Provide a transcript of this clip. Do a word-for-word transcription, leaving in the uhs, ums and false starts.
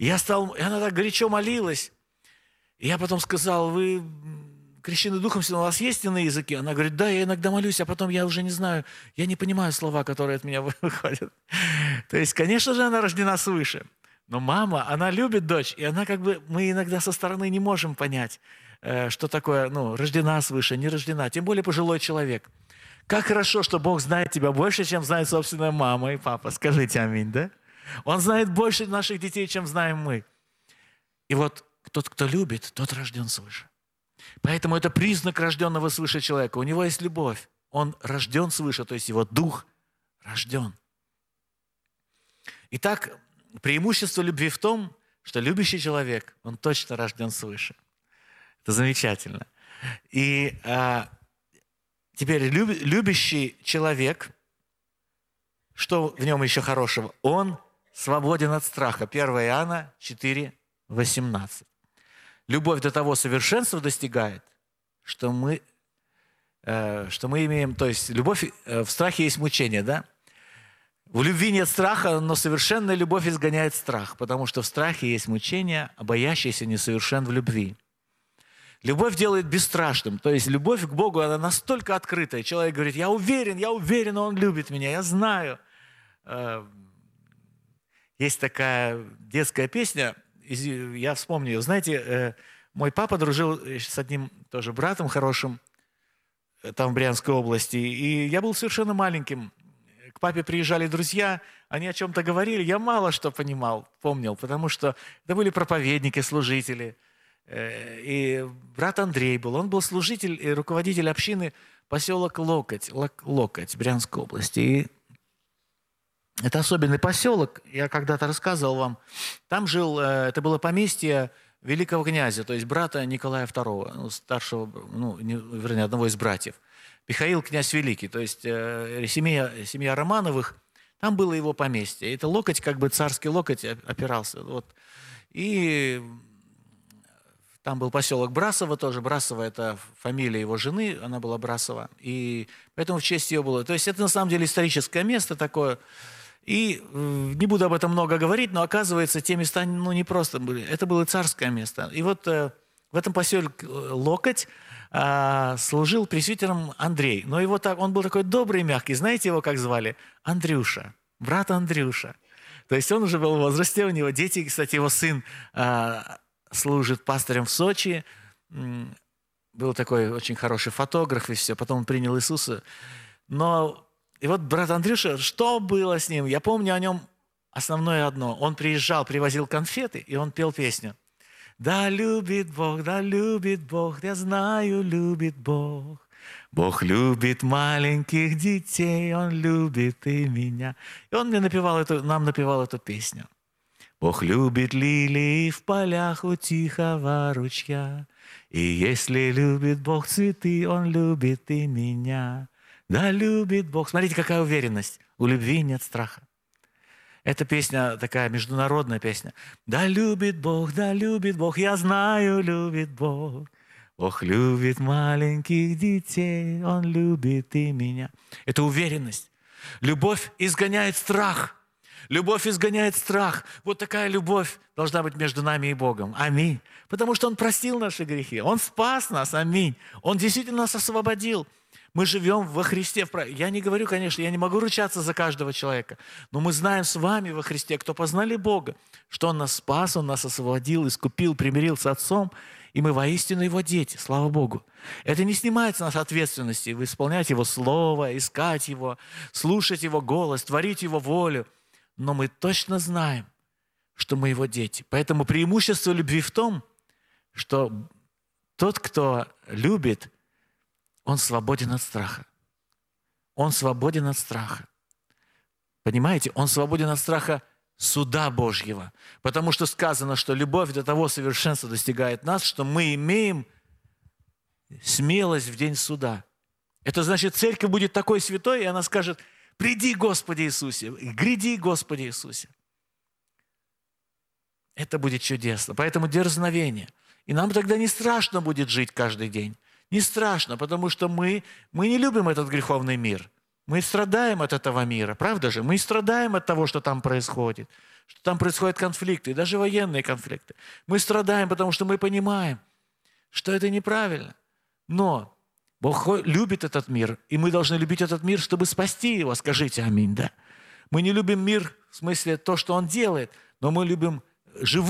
И я стал, и она так горячо молилась. И я потом сказал: вы крещены Духом Святым, у вас есть иные языки? Она говорит: да, я иногда молюсь, а потом я уже не знаю, я не понимаю слова, которые от меня выходят. То есть, конечно же, она рождена свыше. Но мама, она любит дочь, и она как бы, мы иногда со стороны не можем понять, что такое, ну, рождена свыше, не рождена, тем более пожилой человек. Как хорошо, что Бог знает тебя больше, чем знает собственная мама и папа. Скажите аминь, да? Он знает больше наших детей, чем знаем мы. И вот тот, кто любит, тот рожден свыше. Поэтому это признак рожденного свыше человека. У него есть любовь. Он рожден свыше, то есть его дух рожден. Итак, преимущество любви в том, что любящий человек, он точно рожден свыше. Это замечательно. И а, теперь люб, любящий человек, что в нем еще хорошего? Он свободен от страха. первое Иоанна четыре, восемнадцать. Любовь до того совершенства достигает, что мы, э, что мы имеем... То есть любовь, э, в страхе есть мучение, да? В любви нет страха, но совершенная любовь изгоняет страх, потому что в страхе есть мучение, а боящийся несовершен в любви. Любовь делает бесстрашным, то есть любовь к Богу, она настолько открытая. Человек говорит: я уверен, я уверен, Он любит меня, я знаю. Есть такая детская песня, я вспомню ее. Знаете, мой папа дружил с одним тоже братом хорошим, там в Брянской области, и я был совершенно маленьким. К папе приезжали друзья, они о чем-то говорили, я мало что понимал, помнил, потому что это были проповедники, служители. И брат Андрей был, он был служитель и руководитель общины поселок Локоть, Локоть Брянской области. И это особенный поселок, я когда-то рассказывал вам. Там жил, это было поместье великого князя, то есть брата Николая второго, ну, старшего, ну, не, вернее, одного из братьев. Михаил князь Великий, то есть э, семья, семья Романовых, там было его поместье. Это Локоть, как бы царский Локоть опирался. Вот. И там был поселок Брасово тоже. Брасово – это фамилия его жены, она была Брасова. И поэтому в честь ее было. То есть это на самом деле историческое место такое. И э, не буду об этом много говорить, но оказывается, те места ну, не просто были. Это было царское место. И вот э, в этом поселке Локоть э, служил пресвитером Андрей. Но его так, он был такой добрый и мягкий. Знаете его как звали? Андрюша. Брат Андрюша. То есть он уже был в возрасте, у него дети, кстати, его сын э, служит пастырем в Сочи. Был такой очень хороший фотограф и все. Потом он принял Иисуса. Но и вот брат Андрюша, что было с ним? Я помню о нем основное одно. Он приезжал, привозил конфеты, и он пел песню. Да любит Бог, да любит Бог, я знаю, любит Бог. Бог любит маленьких детей, Он любит и меня. И он мне напевал эту, нам напевал эту песню. Бог любит лилии в полях у тихого ручья. И если любит Бог цветы, Он любит и меня. Да любит Бог. Смотрите, какая уверенность. У любви нет страха. Эта песня такая международная песня. Да любит Бог, да любит Бог, я знаю, любит Бог. Бог любит маленьких детей, Он любит и меня. Это уверенность. Любовь изгоняет страх. Любовь изгоняет страх. Вот такая любовь должна быть между нами и Богом. Аминь. Потому что Он простил наши грехи. Он спас нас. Аминь. Он действительно нас освободил. Мы живем во Христе. Я не говорю, конечно, я не могу ручаться за каждого человека, но мы знаем с вами во Христе, кто познали Бога, что Он нас спас, Он нас освободил, искупил, примирил с Отцом, и мы воистину Его дети, слава Богу. Это не снимает с нас ответственности исполнять Его Слово, искать Его, слушать Его голос, творить Его волю, но мы точно знаем, что мы Его дети. Поэтому преимущество любви в том, что тот, кто любит, он свободен от страха. Он свободен от страха. Понимаете? Он свободен от страха суда Божьего. Потому что сказано, что любовь до того совершенства достигает нас, что мы имеем смелость в день суда. Это значит, церковь будет такой святой, и она скажет: приди, Господи Иисусе, гряди, Господи Иисусе. Это будет чудесно. Поэтому дерзновение. И нам тогда не страшно будет жить каждый день. Не страшно, потому что мы, мы не любим этот греховный мир. Мы страдаем от этого мира, правда же? Мы страдаем от того, что там происходит. что там происходят конфликты, даже военные конфликты. Мы страдаем, потому что мы понимаем, что это неправильно. Но Бог любит этот мир, и мы должны любить этот мир, чтобы спасти его. Скажите аминь, да? Мы не любим мир в смысле то, что он делает, но мы любим живую